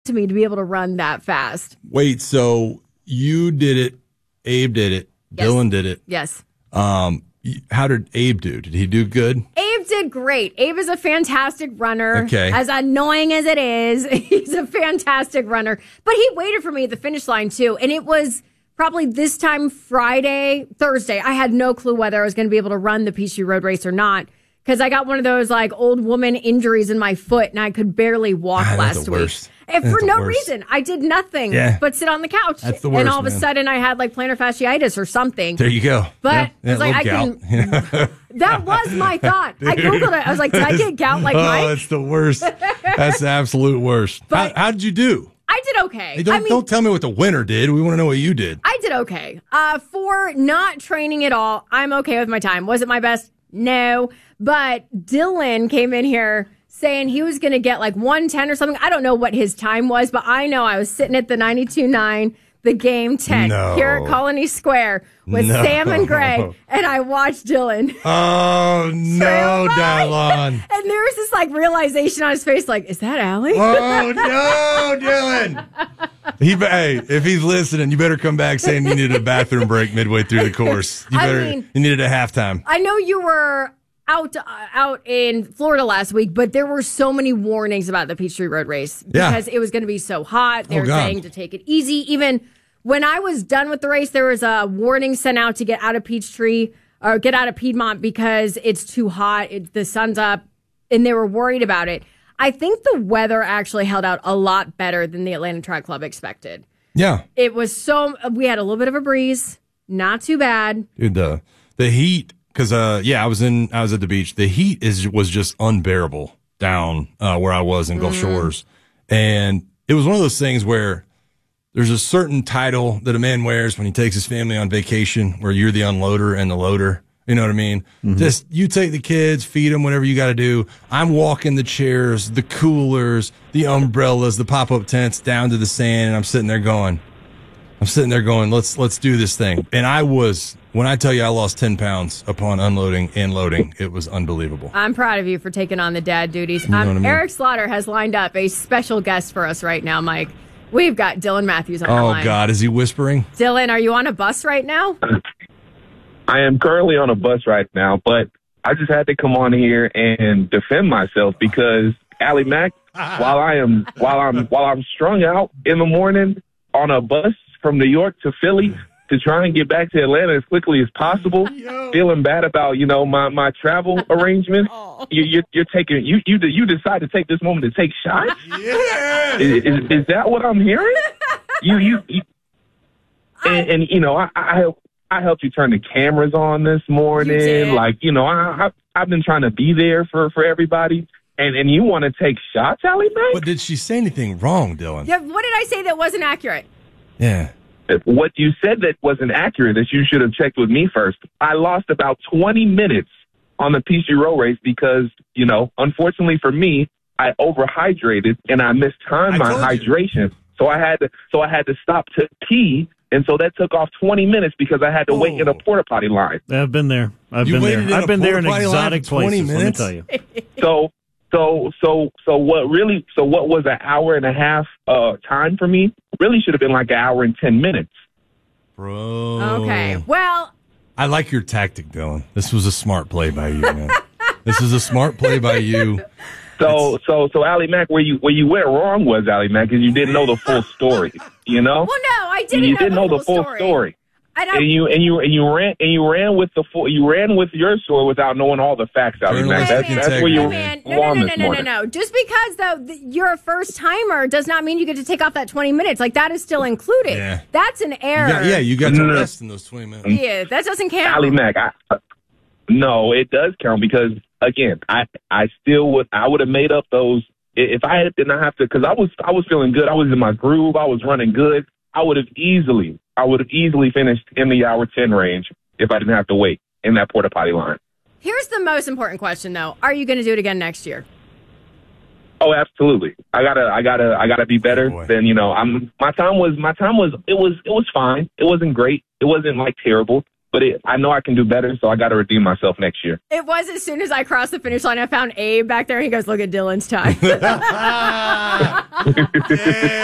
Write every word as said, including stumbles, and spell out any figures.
to me to be able to run that fast. Wait, so you did it, Abe did it, Yes. Dylan did it. Yes. Um, how did Abe do? Did he do good? Abe did great. Abe is a fantastic runner. Okay. As annoying as it is, he's a fantastic runner. But he waited for me at the finish line, too. And it was probably this time Friday, Thursday. I had no clue whether I was going to be able to run the Peachtree Road Race or not. Because I got one of those like old woman injuries in my foot and I could barely walk Ah, last week. Worst. And That's for no worst. reason. I did nothing Yeah. but sit on the couch. That's the worst, and all of a man. sudden I had like plantar fasciitis or something. There you go. But yeah. it's like yeah, I gout. can. That was my thought. I Googled it. I was like, did I get gout like oh, Mike? that's the worst. That's the absolute worst. But- how, how did you do? I did okay. Hey, don't, I mean, don't tell me what the winner did. We want to know what you did. I did okay. Uh, for not training at all, I'm okay with my time. Was it my best? No. But Dylan came in here saying he was going to get like one ten or something. I don't know what his time was, but I know I was sitting at the ninety-two nine, the game ten, No. here at Colony Square with No. Sam and Greg, and I watched Dylan. Oh, no, Trail by. Dylan. And there was this like realization on his face, like, is that Allie? Oh, no, Dylan. He, hey, if he's listening, you better come back saying you needed a bathroom break midway through the course. You I better. mean- you needed a halftime. I know you were out uh, out in Florida last week, but there were so many warnings about the Peachtree Road Race Yeah. because it was going to be so hot. They Oh, were God. saying to take it easy. Even when I was done with the race, there was a warning sent out to get out of Peachtree or get out of Piedmont because it's too hot. It, the sun's up, and they were worried about it. I think the weather actually held out a lot better than the Atlanta Track Club expected. Yeah. It was so we had a little bit of a breeze, not too bad. Dude, the, the heat, because, uh, yeah, I was in, I was at the beach. The heat is was just unbearable down uh, where I was in Gulf Shores. And it was one of those things where there's a certain title that a man wears when he takes his family on vacation where you're the unloader and the loader. You know what I mean? Just you take the kids, feed them, whatever you got to do. I'm walking the chairs, the coolers, the umbrellas, the pop-up tents down to the sand, and I'm sitting there going, I'm sitting there going, let's let's do this thing. And I was, when I tell you I lost ten pounds upon unloading and loading, it was unbelievable. I'm proud of you for taking on the dad duties. know Um, what I mean? Eric Slaughter has lined up a special guest for us right now, Mike. We've got Dylan Matthews on our Oh, line. God, is he whispering? Dylan, are you on a bus right now? I am currently on a bus right now, but I just had to come on here and defend myself because Allie Mack, while I am while I'm while I'm strung out in the morning on a bus from New York to Philly to try and get back to Atlanta as quickly as possible, feeling bad about you know my my travel arrangements. You, you're, you're taking you you you decide to take this moment to take shots. Yeah. Is, is, is that what I'm hearing? You you, you and, and you know I. I I helped you turn the cameras on this You morning. did. Like, you know, I, I, I've been trying to be there for, for everybody. And, and you want to take shots, Allie Mae? But did she say anything wrong, Dylan? Yeah, what did I say that wasn't accurate? Yeah. What you said that wasn't accurate is you should have checked with me first. I lost about twenty minutes on the Peachtree Road Race because, you know, unfortunately for me, I overhydrated and I mistimed I my told you. hydration. So I had to, so I had to stop to pee. And so that took off twenty minutes because I had to wait in a Oh. porta potty line. I've been there. I've You been waited there. in I've a been there in porta-potty line exotic for twenty places. minutes? Let me tell you. So, so, so, so what really, so what was an hour and a half uh, time for me really should have been like an hour and ten minutes. Bro. Okay. Well, I like your tactic, Dylan. This was a smart play by you, man. This is a smart play by you. So, so, so, Allie Mack, where you where you went wrong was Allie Mack, is you didn't know the full story. You know, well, no, I didn't. you know didn't the know full the full story. story. And I, And you and you and you ran and you ran with the full you ran with your story without knowing all the facts, Allie Mack. Journalistic That's, that's where you integrity, Hey, were man, no, no, wrong no, this no, no, no, morning. no. Just because though th- you're a first timer does not mean you get to take off that twenty minutes. Like that is still included. Yeah. That's an You error. got, yeah, you got No, to no, no. rest in those twenty minutes. Yeah, that doesn't count. Allie Mack, I, uh, no, it does count because again, I I still would I would have made up those i- if I did not have to because I was I was feeling good. I was in my groove. I was running good. I would have easily I would have easily finished in the hour ten range if I didn't have to wait in that porta potty line. Here's the most important question, though: are you going to do it again next year? Oh, absolutely. I gotta, I gotta, I gotta be better Boy. than you know. I'm. My time was, my time was, it was, it was fine. It wasn't great. It wasn't like terrible. but it, I know I can do better, so I got to redeem myself next year. It was as soon as I crossed the finish line, I found Abe back there. And he goes, look at Dylan's time. Yeah.